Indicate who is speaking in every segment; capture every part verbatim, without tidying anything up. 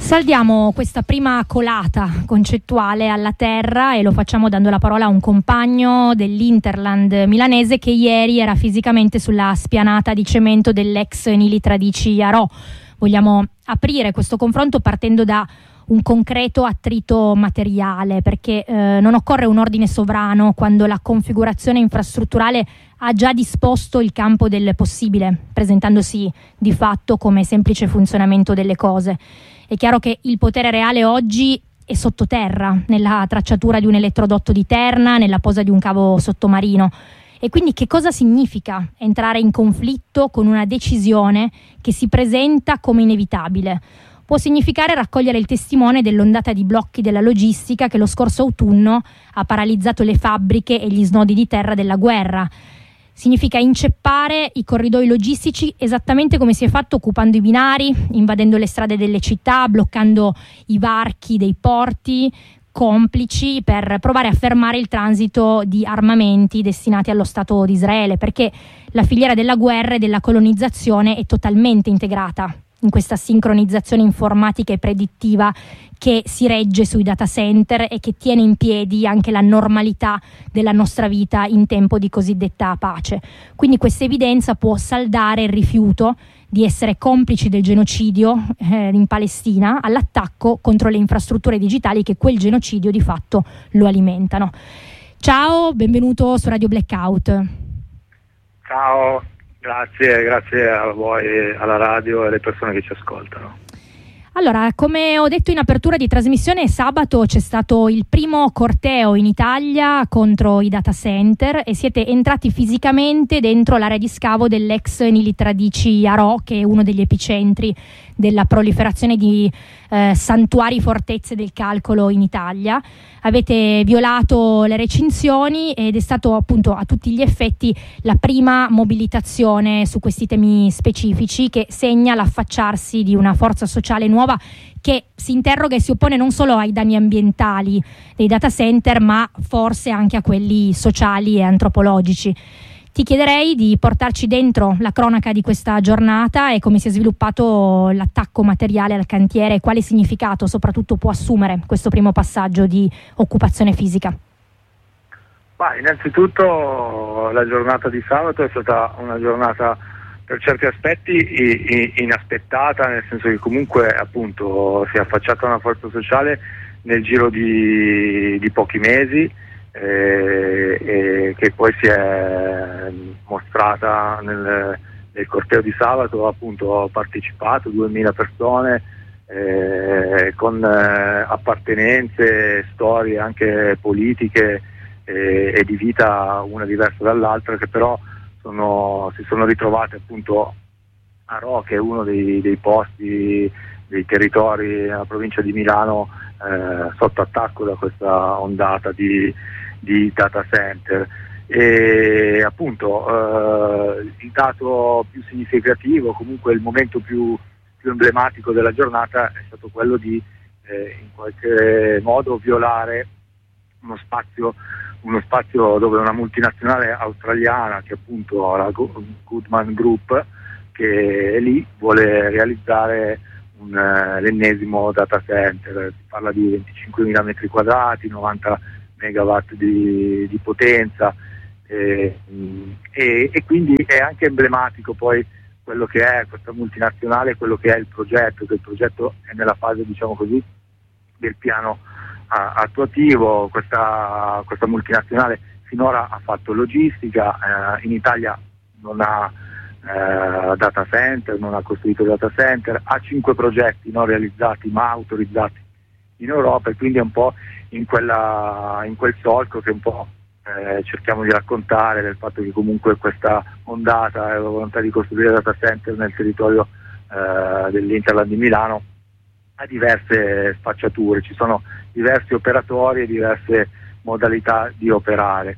Speaker 1: Saldiamo questa prima colata concettuale alla terra e lo facciamo dando la parola a un compagno dell'Interland milanese che ieri era fisicamente sulla spianata di cemento dell'ex Nili Tradici a Rho. Vogliamo aprire questo confronto partendo da un concreto attrito materiale, perché eh, non occorre un ordine sovrano quando la configurazione infrastrutturale ha già disposto il campo del possibile, presentandosi di fatto come semplice funzionamento delle cose. È chiaro che il potere reale oggi è sottoterra, nella tracciatura di un elettrodotto di Terna, nella posa di un cavo sottomarino. E quindi che cosa significa entrare in conflitto con una decisione che si presenta come inevitabile? Può significare raccogliere il testimone dell'ondata di blocchi della logistica che lo scorso autunno ha paralizzato le fabbriche e gli snodi di terra della guerra. Significa inceppare i corridoi logistici esattamente come si è fatto occupando i binari, invadendo le strade delle città, bloccando i varchi dei porti, complici per provare a fermare il transito di armamenti destinati allo Stato di Israele, perché la filiera della guerra e della colonizzazione è totalmente integrata in questa sincronizzazione informatica e predittiva che si regge sui data center e che tiene in piedi anche la normalità della nostra vita in tempo di cosiddetta pace. Quindi questa evidenza può saldare il rifiuto di essere complici del genocidio eh, in Palestina all'attacco contro le infrastrutture digitali che quel genocidio di fatto lo alimentano. Ciao, benvenuto su Radio Blackout.
Speaker 2: Ciao. Grazie, grazie a voi, alla radio e alle persone che ci ascoltano.
Speaker 1: Allora, come ho detto in apertura di trasmissione, sabato c'è stato il primo corteo in Italia contro i data center e siete entrati fisicamente dentro l'area di scavo dell'ex Nili Tradici a Rho, che è uno degli epicentri della proliferazione di eh, santuari fortezze del calcolo in Italia. Avete violato le recinzioni ed è stato appunto a tutti gli effetti la prima mobilitazione su questi temi specifici, che segna l'affacciarsi di una forza sociale nuova che si interroga e si oppone non solo ai danni ambientali dei data center, ma forse anche a quelli sociali e antropologici. Ti chiederei di portarci dentro la cronaca di questa giornata e come si è sviluppato l'attacco materiale al cantiere e quale significato soprattutto può assumere questo primo passaggio di occupazione fisica.
Speaker 2: Ma innanzitutto la giornata di sabato è stata una giornata per certi aspetti inaspettata, nel senso che comunque appunto si è affacciata una forza sociale nel giro di, di pochi mesi. Eh, eh, che poi si è mostrata nel, nel corteo di sabato. Appunto ho partecipato, duemila persone eh, con eh, appartenenze, storie anche politiche eh, e di vita una diversa dall'altra, che però sono, si sono ritrovate appunto a Rho, che è uno dei, dei posti, dei territori nella provincia di Milano eh, sotto attacco da questa ondata di di data center. E appunto eh, il dato più significativo, comunque il momento più, più emblematico della giornata è stato quello di eh, in qualche modo violare uno spazio uno spazio dove una multinazionale australiana, che appunto la Goodman Group, che è lì, vuole realizzare un, uh, l'ennesimo data center. Si parla di venticinquemila metri quadrati, novanta megawatt di, di potenza eh, e, e quindi è anche emblematico poi quello che è questa multinazionale, quello che è il progetto, che il progetto è nella fase, diciamo così, del piano a, attuativo. Questa, questa multinazionale finora ha fatto logistica, eh, in Italia non ha eh, data center, non ha costruito data center, ha cinque progetti non realizzati ma autorizzati in Europa, e quindi è un po' in, quella, in quel solco che un po' eh, cerchiamo di raccontare, del fatto che comunque questa ondata e la volontà di costruire data center nel territorio eh, dell'Interland di Milano ha diverse sfaccettature, ci sono diversi operatori e diverse modalità di operare.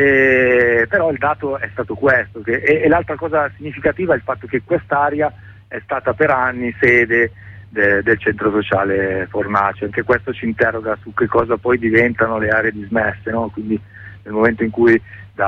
Speaker 2: E, però il dato è stato questo, che, e, e l'altra cosa significativa è il fatto che quest'area è stata per anni sede De, del centro sociale Fornace. Anche questo ci interroga su che cosa poi diventano le aree dismesse, no? Quindi nel momento in cui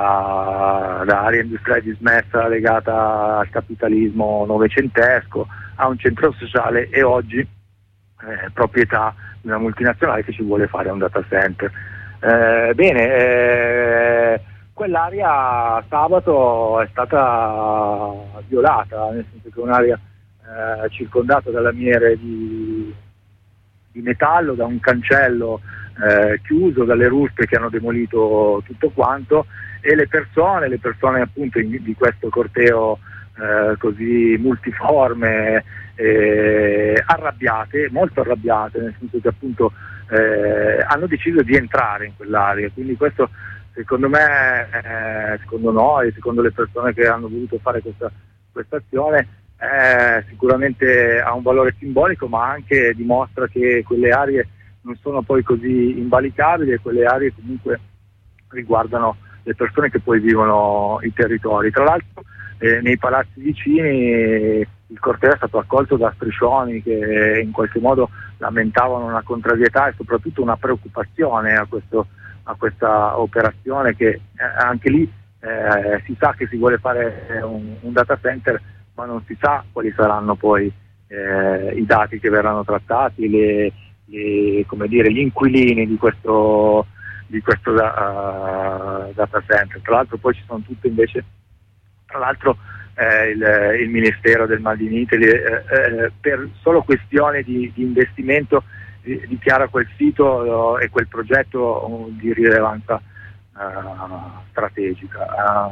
Speaker 2: da, da area industriale dismessa legata al capitalismo novecentesco a un centro sociale, e oggi eh, proprietà di una multinazionale che ci vuole fare un data center. Eh, bene, eh, quell'area sabato è stata violata, nel senso che è un'area eh, circondata da lamiere di, di metallo, da un cancello eh, chiuso, dalle ruspe che hanno demolito tutto quanto, e le persone, le persone appunto in, di questo corteo eh, così multiforme, eh, arrabbiate, molto arrabbiate, nel senso che appunto eh, hanno deciso di entrare in quell'area, quindi questo secondo me, eh, secondo noi, secondo le persone che hanno voluto fare questa, questa azione, eh, sicuramente ha un valore simbolico, ma anche dimostra che quelle aree non sono poi così invalicabili, e quelle aree comunque riguardano le persone che poi vivono i territori. Tra l'altro eh, nei palazzi vicini il corteo è stato accolto da striscioni che in qualche modo lamentavano una contrarietà e soprattutto una preoccupazione a, questo, a questa operazione, che eh, anche lì eh, si sa che si vuole fare un, un data center, ma non si sa quali saranno poi eh, i dati che verranno trattati, le, le, come dire, gli inquilini di questo di questo uh, data center. Tra l'altro poi ci sono tutte invece, tra l'altro eh, il, il Ministero del Made in Italy eh, eh, per solo questione di, di investimento eh, dichiara quel sito eh, e quel progetto uh, di rilevanza uh, strategica.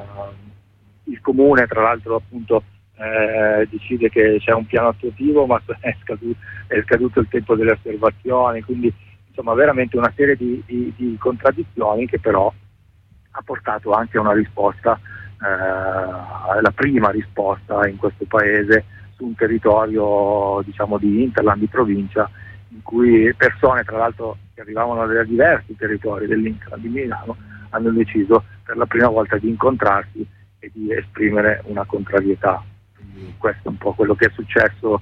Speaker 2: Uh, il Comune tra l'altro appunto eh, decide che c'è un piano attuativo, ma è scaduto, è scaduto il tempo delle osservazioni, quindi insomma veramente una serie di, di, di contraddizioni che però ha portato anche a una risposta, eh, la prima risposta in questo paese su un territorio diciamo di Interland, di provincia, in cui persone tra l'altro che arrivavano da diversi territori dell'Interland di Milano hanno deciso per la prima volta di incontrarsi e di esprimere una contrarietà. Quindi questo è un po' quello che è successo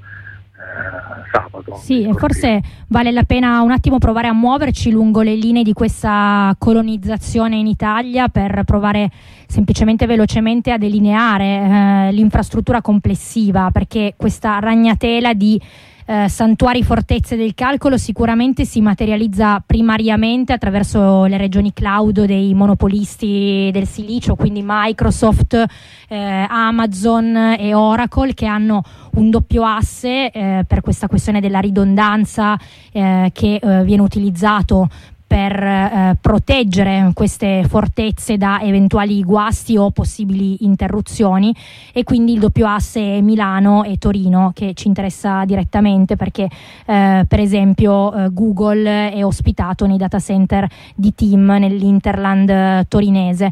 Speaker 2: Eh, sabato.
Speaker 1: Sì, e forse vale la pena un attimo provare a muoverci lungo le linee di questa colonizzazione in Italia per provare semplicemente velocemente a delineare eh, l'infrastruttura complessiva, perché questa ragnatela di eh, santuari fortezze del calcolo sicuramente si materializza primariamente attraverso le regioni cloud dei monopolisti del silicio, quindi Microsoft, eh, Amazon e Oracle, che hanno un doppio asse eh, per questa questione della ridondanza eh, che eh, viene utilizzato per eh, proteggere queste fortezze da eventuali guasti o possibili interruzioni, e quindi il doppio asse Milano e Torino, che ci interessa direttamente perché eh, per esempio eh, Google è ospitato nei data center di TIM nell'Interland eh, torinese.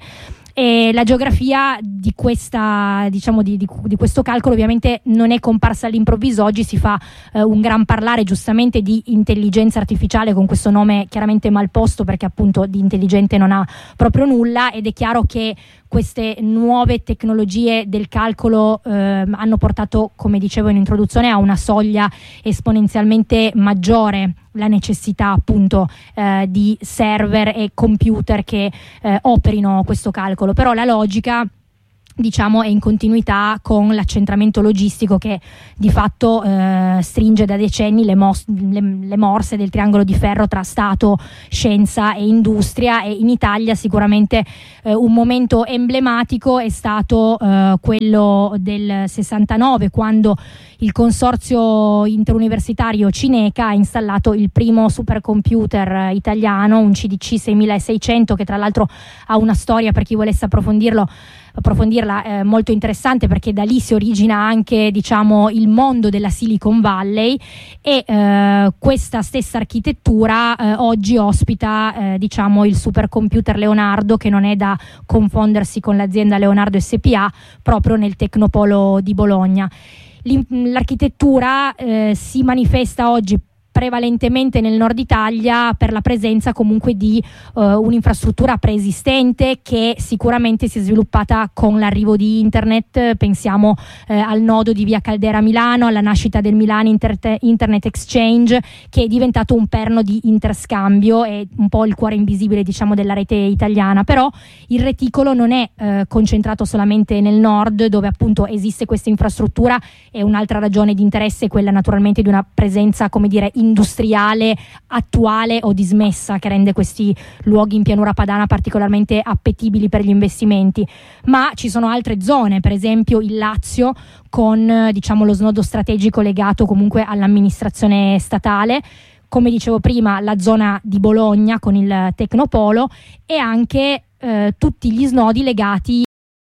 Speaker 1: E la geografia di questa diciamo di, di, di questo calcolo ovviamente non è comparsa all'improvviso. Oggi si fa eh, un gran parlare giustamente di intelligenza artificiale, con questo nome chiaramente mal posto perché appunto di intelligente non ha proprio nulla, ed è chiaro che queste nuove tecnologie del calcolo eh, hanno portato, come dicevo in introduzione, a una soglia esponenzialmente maggiore la necessità appunto eh, di server e computer che eh, operino questo calcolo. Però la logica, diciamo, è in continuità con l'accentramento logistico che di fatto eh, stringe da decenni le, mos- le, le morse del triangolo di ferro tra Stato, scienza e industria, e in Italia sicuramente eh, un momento emblematico è stato eh, quello del sessantanove, quando il consorzio interuniversitario Cineca ha installato il primo supercomputer italiano, un C D C seiemilaseicento, che tra l'altro ha una storia, per chi volesse approfondirlo approfondirla eh, molto interessante, perché da lì si origina anche diciamo il mondo della Silicon Valley, e eh, questa stessa architettura eh, oggi ospita eh, diciamo il supercomputer Leonardo, che non è da confondersi con l'azienda Leonardo S P A, proprio nel Tecnopolo di Bologna. L'architettura eh, si manifesta oggi prevalentemente nel nord Italia per la presenza comunque di uh, un'infrastruttura preesistente che sicuramente si è sviluppata con l'arrivo di internet. Pensiamo eh, al nodo di via Caldera a Milano, alla nascita del Milan Inter- Internet Exchange, che è diventato un perno di interscambio e un po' il cuore invisibile diciamo della rete italiana. Però il reticolo non è eh, concentrato solamente nel nord, dove appunto esiste questa infrastruttura, e un'altra ragione di interesse è quella naturalmente di una presenza, come dire, industriale attuale o dismessa che rende questi luoghi in pianura padana particolarmente appetibili per gli investimenti, ma ci sono altre zone, per esempio il Lazio con diciamo lo snodo strategico legato comunque all'amministrazione statale, come dicevo prima la zona di Bologna con il Tecnopolo e anche eh, tutti gli snodi legati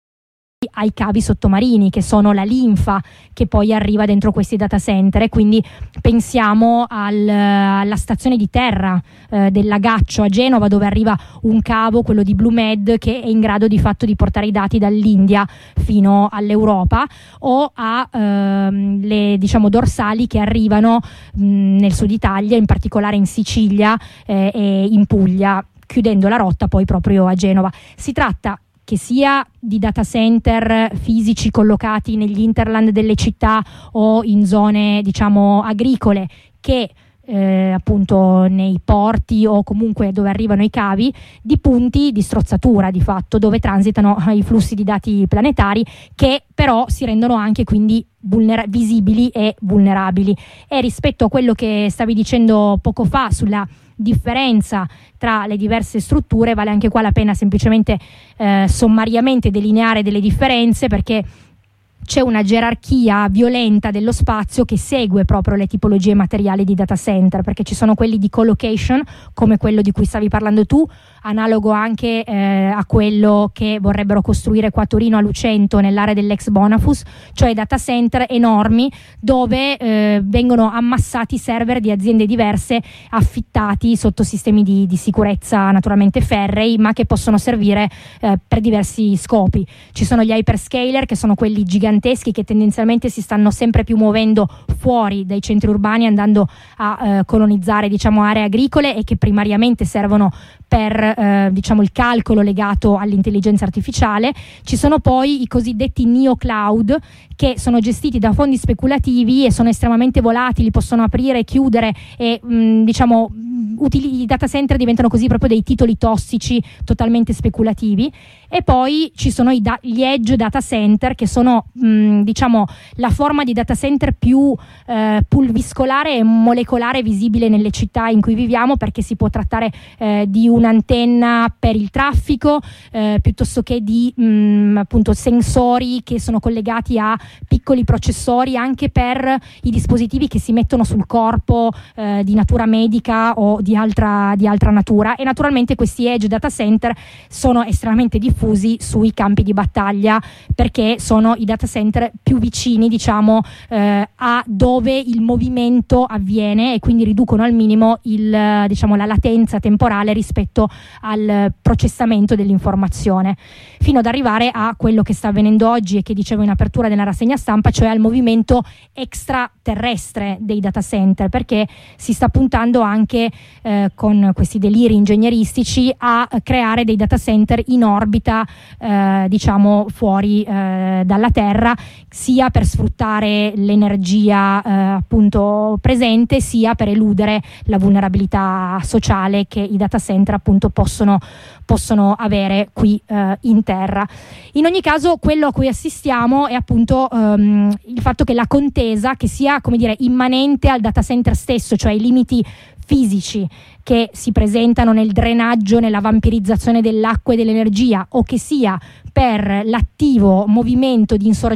Speaker 1: ai cavi sottomarini che sono la linfa che poi arriva dentro questi data center, e quindi pensiamo al, alla stazione di terra eh, del Lagaccio a Genova, dove arriva un cavo, quello di BlueMed, che è in grado di fatto di portare i dati dall'India fino all'Europa, o a ehm, le diciamo dorsali che arrivano mh, nel sud Italia, in particolare in Sicilia eh, e in Puglia, chiudendo la rotta poi proprio a Genova. Si tratta che sia di data center fisici collocati negli hinterland delle città o in zone diciamo agricole, che eh, appunto nei porti o comunque dove arrivano i cavi, di punti di strozzatura di fatto dove transitano i flussi di dati planetari, che però si rendono anche quindi vulnera- visibili e vulnerabili. E rispetto a quello che stavi dicendo poco fa sulla differenza tra le diverse strutture, vale anche qua la pena semplicemente eh, sommariamente delineare delle differenze, perché c'è una gerarchia violenta dello spazio che segue proprio le tipologie materiali di data center, perché ci sono quelli di co-location come quello di cui stavi parlando tu, analogo anche eh, a quello che vorrebbero costruire qua a Torino a Lucento nell'area dell'ex Bonafus, cioè data center enormi dove eh, vengono ammassati server di aziende diverse affittati sotto sistemi di, di sicurezza naturalmente ferrei, ma che possono servire eh, per diversi scopi. Ci sono gli hyperscaler, che sono quelli giganteschi che tendenzialmente si stanno sempre più muovendo fuori dai centri urbani, andando a eh, colonizzare diciamo aree agricole, e che primariamente servono per eh, diciamo il calcolo legato all'intelligenza artificiale. Ci sono poi i cosiddetti neo cloud, che sono gestiti da fondi speculativi e sono estremamente volatili, possono aprire e chiudere, e mh, diciamo utili- i data center diventano così proprio dei titoli tossici totalmente speculativi. E poi ci sono i da- gli edge data center, che sono mh, diciamo la forma di data center più eh, pulviscolare e molecolare visibile nelle città in cui viviamo, perché si può trattare eh, di un'antenna per il traffico eh, piuttosto che di mh, appunto sensori che sono collegati a piccoli processori anche per i dispositivi che si mettono sul corpo eh, di natura medica o di altra, di altra natura. E naturalmente questi edge data center sono estremamente diffusi sui campi di battaglia, perché sono i data center più vicini diciamo eh, a dove il movimento avviene, e quindi riducono al minimo il, diciamo, la latenza temporale rispetto al processamento dell'informazione, fino ad arrivare a quello che sta avvenendo oggi e che dicevo in apertura della rassegna stampa, cioè al movimento extraterrestre dei data center, perché si sta puntando anche eh, con questi deliri ingegneristici a creare dei data center in orbita eh, diciamo fuori eh, dalla Terra, sia per sfruttare l'energia eh, appunto presente, sia per eludere la vulnerabilità sociale che i data center appunto possono, possono avere qui eh, in terra. In ogni caso, quello a cui assistiamo è appunto ehm, il fatto che la contesa, che sia come dire immanente al data center stesso, cioè i limiti fisici che si presentano nel drenaggio, nella vampirizzazione dell'acqua e dell'energia, o che sia per l'attivo movimento di insorgenza